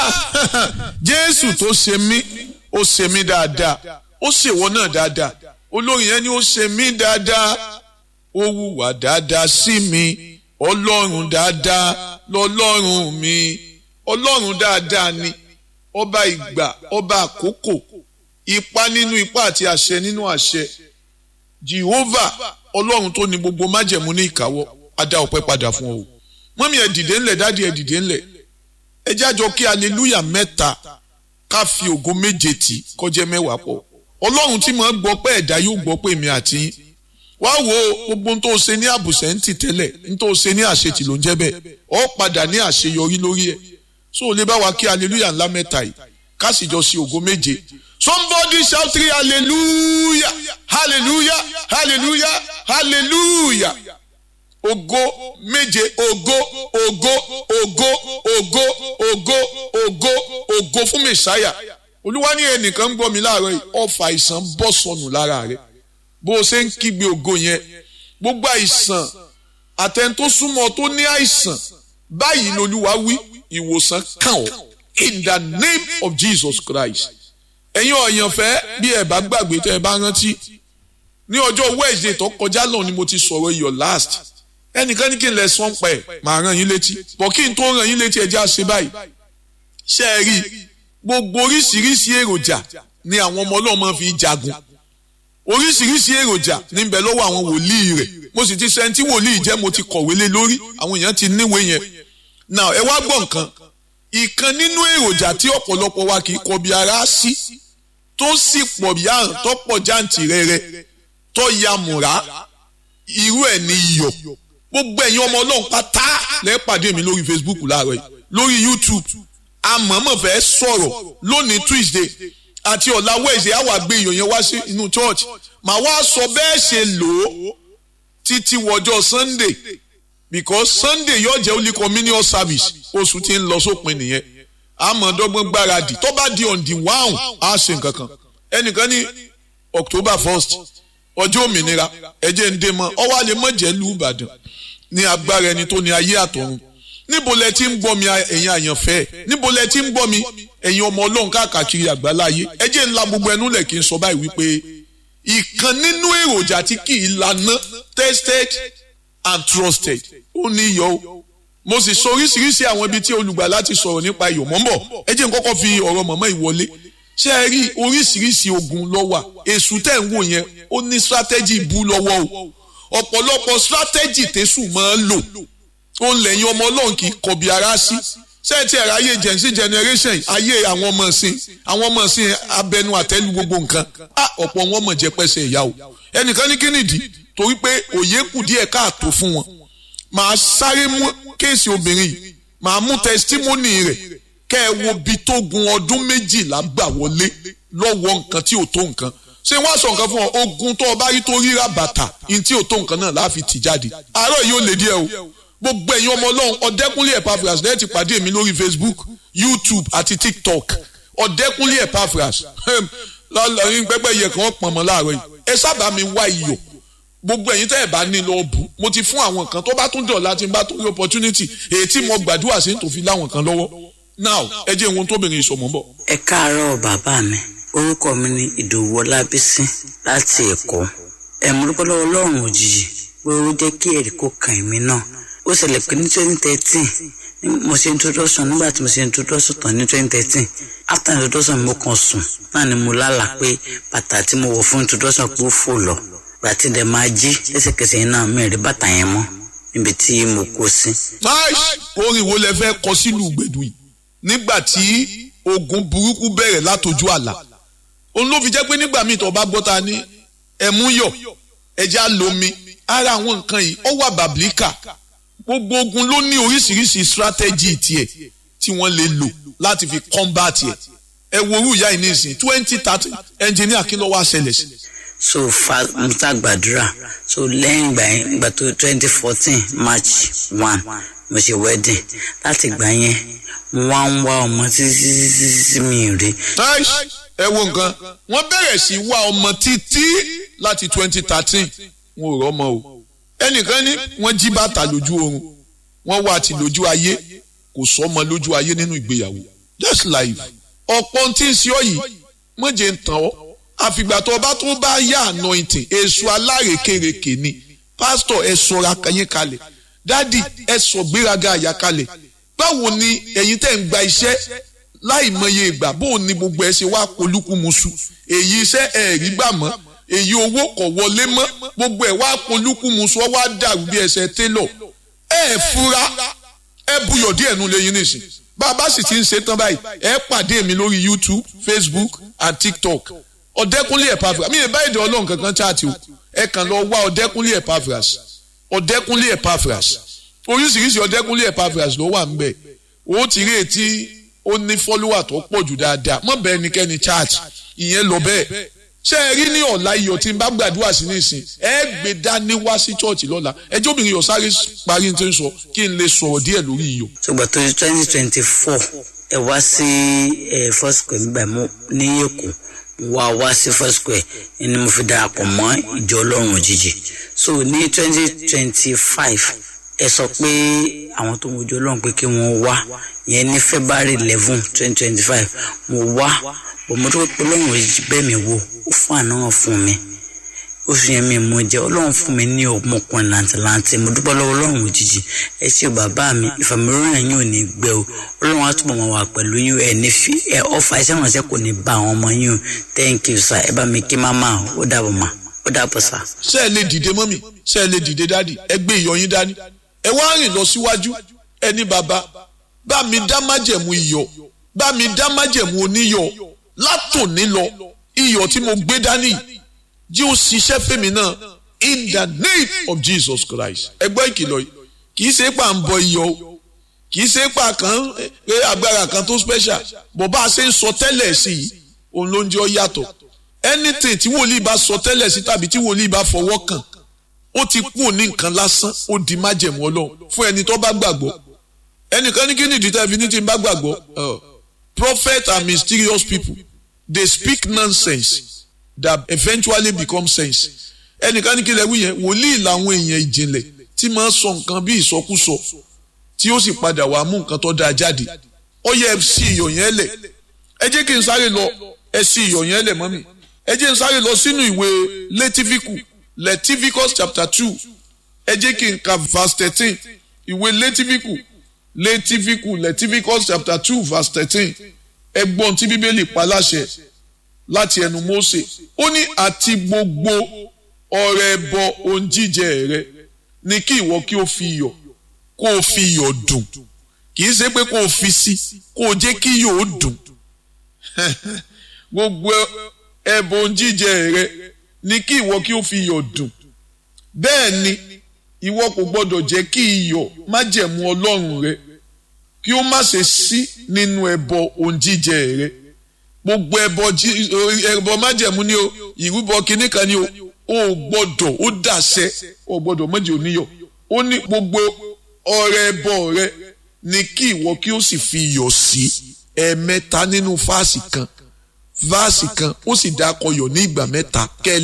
Jésù tó ṣe mí ó ṣe mí dáadáa ó ṣèwọ náà dáadáa olórin yẹn ni ó ṣe mí dáadáa ó hùwà dáadáa sí mi ọlọ́run dáadáa lọ́lọ́run mi ọlọ́run dáadáa ni ọba ìgbà ọba àkókò ipa nínú ipa àti àṣẹ nínú àṣẹ Jehovah ọlọ́run tó ní gbogbo májẹ̀mú ní ìkáwọ́ á dá ọpẹ́ padà fún ọ. mọ́mí ẹ dìde ńlẹ̀ dádì ẹ dìde ńlẹ̀ ẹ jájọ kí hallelujah mẹ́ta ká fi ògo méje tì kọjá mẹ́wàá pọ̀. ọlọ́run tí mo gbọ́ pé ẹ̀dá yóò gbọ́ pé èmi àti yín wá wo gbogbo n tó ṣe ní àbùsẹ̀ ń tì tẹ́lẹ̀ n tó ṣe ní àṣetì ló ń jẹ́ bẹ́ẹ̀ ọ padà ní àṣeyọrí lórí ẹ̀ so lè bá wa kí hallelujah ńlá mẹ́ta yìí ká sì jọ sí ògo méje. Somebody shout three hallelujah, hallelujah, hallelujah, hallelujah. Ògo méje, ògo, ògo, ògo, ògo, ògo, ògo, ògo fún Mèsáyà. Olúwa ní ẹnìkan ń gbọ́ mi láàárọ̀ yìí, ọfà àìsàn bọ́ sọnù lára rẹ̀. Bó o ṣe ń kígbe ògo yẹn, gbogbo àìsàn àtẹni tó súnmọ́ tó ní àìsàn, báyìí l'Olúwa wí, ìwòsàn kàn ọ́. In the name of Jesus Christ. Ẹ̀yin ọ̀yànfẹ́ bí ẹ bá gbàgbé tẹ́ ẹ bá rántí ní ọjọ́ Wednesday tó kọjá lọ ni mo ti sọ̀rọ̀ your last ẹnìkan ní kí n lè sọ́n pẹ̀ màá rán yín létí bọ̀ kí n tó rán yín létí ẹjẹ́ àṣẹ báyìí ṣe é rí gbogbo oríṣiríṣi èròjà ni àwọn ọmọ Ọlọ́run máa fi jagun oríṣiríṣi èròjà níbẹ̀ lọ́wọ́ àwọn wòlíì rẹ̀ mo sì ti sẹ́ńtì wòlíì jẹ́ mo ti kọ̀wé lé lórí àwọn èèyàn ti níwèé yẹn now ẹ wá gbọ́ nǹkan ìkan nínú èròjà tí ọ̀pọ̀lọpọ̀ wa kì í kọbi ara sí tó sì pọ̀ bí àrùn tó pọ̀ jáǹtì rẹ̀rẹ̀ tó ya mùrá irú ẹ̀ ní iyọ̀ gbogbo ẹ̀yin ọmọ Ọlọ́run pátá lẹ́pàdé mi lórí Facebook láàárọ̀ yìí lórí YouTube àmọ́mọ́ fẹ́ sọ̀rọ̀ lónìí Tuesday àti ọ̀la Wednesday á wá gbé iyọ̀ yẹn wá sí inú church màá wá sọ bẹ́ẹ̀ ṣe lò ó títí wọjọ́ Sunday because Sunday yóò jẹ́ only communion service oṣù tí ń lọ sópin nìyẹn àmọ̀dọ́gbọ́n gbáradì tó bá di on the one á ṣe nǹkan kan ẹnìkan ní October 1st ọjọ́ òmìnira ẹ̀jẹ̀ ń dé mọ́ ọwọ́ àlè mọ́jẹ́ lù Ìbàdàn ní agbára ẹni tó ní ayé àtọ̀run níbo lẹ ti ń gbọ́ mi ẹ̀yin àyànfẹ́ níbo lẹ ti ń gbọ́ mi ẹ̀yin ọmọ Ọlọ́run káàkiri àgbáláyé ẹ̀jẹ̀ ńlá gbogbo ẹnu lẹ̀ kí n sọ báyìí wípé ìkan nínú èròjà tí kì í lànà tested and trusted ó ní iyọ̀ o mo sì sọ oríṣiríṣi àwọn ibi tí olùgbàlà ti sọ̀rọ̀ nípa iyọ̀ mọ́ ń bọ̀ ẹ jẹ́ n kọ́kọ́ fi ọ̀rọ̀ mọ̀mọ́ ìwọlé ṣé ẹ rí oríṣiríṣi ogun ló wà èṣù tẹ̀ ń wò yẹn ó ní strategy bú lọ́wọ́ o ọ̀pọ̀lọpọ̀ strategy tẹ̀sù máa ń lò ó ń lẹ́yìn ọmọ Ọlọ́run kì í kọbi ara sí sẹ́ẹ̀tì ẹ̀rọ ayé Gen-Z generation ayé àwọn ọmọ ìsìn abẹnu àtẹ́lu gbogbo nǹkan ọ̀pọ̀ wọn mọ̀ jẹ́ pẹ́sẹ̀ ìyá o ẹnìkan ní kínìdí torí pé òye kù díẹ̀ káàtó fún wọn màá sáré mú kéèsì obìnrin yìí màá mú testimony rẹ̀ kẹ́ ẹ wo bí tó gun ọdún 12 gbà wọlé lọ́wọ́ nǹkan tí ò tó nǹkan ṣé wọ́n á sọ nǹkan fún ọ ogun tó o bá rí tó ríra bàtà ní tí ò tó nǹkan náà láàfi tì jáde àárọ̀ yìí ó lè díẹ̀ o gbogbo ẹ̀yin ọmọ Ọlọ́run Ọ̀dẹ́kúnlé Epaphras lẹ́yìn ti pàdé mi lórí Facebook YouTube àti TikTok Ọ̀dẹ́kúnlé Epaphras lọ́lọ́rin pẹ́pẹ́ yẹ kàn pọ̀nmọ́ láàárọ̀ yìí ẹ sábà mi wá iyọ̀ gbogbo ẹ̀yin tẹ́ ẹ̀ bá ní lọ bù mo ti fún àwọn kan tó bá tún dọ̀ láti bá tó rí opportunity èyí tí mo gbàdúrà sí tó fi láwọn kan lọ́wọ́ now ẹ jẹ́ ohun tóbìnrin ìṣọ̀mọ́ bọ̀. ẹ káàárọ̀ bàbá mi orúkọ mi ni Ìdòwú Ọlábísí láti Èkó mo dúpẹ́ lọ́wọ́ Ọlọ́run òjijì pé ó jẹ́ kí ẹ̀rí kó kàn mí náà ó ṣẹlẹ̀ pé ní 2013 mo ṣe introduction nígbà tí mo ṣe introduction tán ní 2013 after introduction mo kàn sùn náà ni mo lálàá pé bàtà tí mo wọ̀ fún introduction pé ó fò lọ gbàtí dẹ̀ máa jí lẹ́sẹ̀kẹsẹ̀ yẹn náà mẹ́rin bàtà yẹn mọ́ níbi tí mo kó sí. orin wo lẹ fẹ́ kọ sílùú gbèdú yìí nígbà tí ogun burúkú bẹ̀rẹ̀ látojú àlà òun ló fi jẹ́ pé nígbà míì tó bá gbọ́ ta ní ẹ̀mú yọ̀ ẹja lomi ara àwọn nǹkan yìí ó wà bàbílíkà gbogbo ogun ló ní oríṣiríṣi strategy tiẹ̀ tí wọ́n lè lò láti fi combat ẹ̀ ẹ wo orú ìyá yìí nísìnyí 2030 engineer kí ló wá ṣẹlẹ̀ sí. so musa gbàdúrà so lẹ́yìn ìgbà tó 2014 March 1 mo ṣe wedding láti gbà yẹn mo wá ń wá ọmọ títí mi rí. ẹ wo nǹkan wọ́n bẹ̀rẹ̀ sí wá ọmọ títí láti 2013 wọn ò rọ́mọ o ẹnìkan ní wọ́n jí bàtà lójú oorun wọ́n wá ti lójú ayé kò sọ́mọ lójú ayé nínú ìgbéyàwó that's life. ọ̀pọ̀ tí ń ṣe ọ́ yìí mọ̀jẹ̀ ń tàn ọ́ àfìgbà tó bá tó bá yá anointing èso alárekereke ni pásítọ̀ ẹ sọra yín kalẹ̀ dádì ẹ sọ gbéraga àyà kalẹ̀ báwo ni ẹ̀yin tẹ́ ń gba iṣẹ́ láì mọye ìgbà bóun ni gbogbo ẹ ṣe wá polúkúmuṣu èyí iṣẹ́ ẹ̀ rí gbà mọ́ èyí owó kò wọlé mọ́ gbogbo ẹ̀ wá polúkúmuṣu ọ wá dàrú bí ẹsẹ̀ télọ̀ ẹ fura ẹ buyọ̀ díẹ̀ nu lẹ́yìn nìsín bàbá sì ti ń ṣe tán báyìí ẹ pàdé mi lórí YouTube, Facebook and TikTok Ọ̀dẹ́kúnlé Epaphras mi ì bá èdè Ọlọ́run kankan chaati o ẹ kàn lọ wá Ọ̀dẹ́kúnlé Epaphras Ọ̀dẹ́kúnlé Epaphras oríṣiríṣi Ọ̀dẹ́kúnlé Epaphras ló wà ńbẹ̀ o ti rí etí ó ní fọ́lúwà tó pọ̀ jù dáadáa mọ̀ bẹ́ẹ̀ nikẹ́ni chaati ìyẹn lọ bẹ́ẹ̀ ṣé ẹ rí ní ọ̀la iyọ̀ tí n bá gbàdúrà sí nísìn ẹ gbé dání wá sí chọ́ọ̀chì lọ́la ẹjọ́ obìnrin yọ̀ sáré parí ní tó ń sọ kí n lè sọ̀rọ̀ díẹ̀ lórí iyọ̀. ṣùgbọ́n tó 2024 ẹ wá sí First Square nígbà mú ní Èkó wá sí First Square ni mo fi darapọ̀ mọ́ ìjọ Ọlọ́run òjijì so ní 2025 ẹ sọ pé àwọn tó ń wojú Ọlọ́run pé kí wọ́n wá ìyẹn ní February 11 2025 mo wá bọ̀ mo dúpẹ́ pé Ọlọ́run òjijì bẹ́ẹ̀ mi wò ó fún àná fún mi oṣù yẹn mi mo jẹ Ọlọ́run fún mi ní ọmọkùnrin làǹtìlanti mo dúpẹ́ lọ́wọ́ Ọlọ́run òjijì ẹ ṣé bàbá mi ìfàmìlóyún yín ò ní gbẹ o Ọlọ́run á túbọ̀ máa wà pẹ̀lú yín ẹ ní fi ẹ ọfà iṣẹ́ ìrànṣẹ́ kò ní bá àwọn ọmọ yín o thank you sir ẹ bá mi kí máma ó dàbọ̀ mà ó dàbọ̀ sir. ṣé ẹ lè dìde mọ́mì ṣé ẹ lè dìde dádì ẹ gbé iyọ̀ yín dání ẹ wá rìn lọ síwájú ẹ ní bàbá bá mi dá májẹ̀mú iyọ̀ bá mi dá májẹ̀mú oníyọ̀ látòní lọ iyọ̀ tí mo gbé dání jí ó ṣiṣẹ́ fèmí náà in the name of Jesus Christ. ẹgbẹ́ ìkìlọ̀ yìí kì í ṣe pà ń bọ iyọ̀ o kì í ṣe pà kan pé agbára kan tó special bó bá a ṣe ń sọ tẹ́lẹ̀ sí i òun ló ń jẹ́ ọ yàtọ̀ anything tí wòlíì bá sọ tẹ́lẹ̀ sí tàbí tí wòlíì bá fọwọ́ kàn ó ti kú ní nǹkan lásán ó di májẹ̀mú Ọlọ́run fún ẹni tó bá gbàgbọ́ ẹnìkan ní kí ni ìdí tẹ́fi ní tí ń bá gbàgbọ́ prophet are mysterious people they speak nonsense that eventually become sense ẹnìkan ní kí lẹ wí yẹn wòlíì làwọn èèyàn ìjìnlẹ̀ tí máa ń sọ nǹkan bí ìsọkúsọ tí ó sì padà wàá mú nǹkan tó dáa jáde ó yẹ ẹ sí iyọ̀ yẹn lẹ̀ ẹ jẹ́ kí n sáré lọ ẹ sí iyọ̀ yẹn lẹ̀ mọ́mì ẹ jẹ́ n sáré lọ sínú ìwé Leviticus chapter 2 ẹ jẹ́ kí n ka verse 13 ìwé Leviticus chapter 2 verse 13 ẹgbọ́n tí bíbélì pa láṣẹ láti ẹnu Mósè ó ní àti gbogbo ọrẹ ẹbọ ohun jíjẹ rẹ ní kí ìwọ kí o fi iyọ̀ kó o fi iyọ̀ dùn kì í ṣe pé kó o fi sí kó o jẹ́ kí iyọ̀ ó dùn gbogbo ẹbọ ohun jíjẹ rẹ ní kí ìwọ kí o fi iyọ̀ dùn bẹ́ẹ̀ ni ìwọ kò gbọdọ̀ jẹ́ kí iyọ̀ májẹ̀mú Ọlọ́run rẹ kí ó má ṣe sí nínú ẹbọ ohun jíjẹ rẹ gbogbo ẹbọ májẹ̀mú ni o ìrúbọ kìíní kan ni o gbọ́dọ̀ ó dàṣẹ o gbọ́dọ̀ méjì oníyọ̀ ó ní gbogbo ọrẹ ẹbọ rẹ ní kí ìwọ kí ó sì fi iyọ̀ sí ẹ̀ẹ̀mẹ́ta nínú fáàsì kan ó sì dákọ iyọ̀ ní ìgbà mẹ́ta kẹ́lí.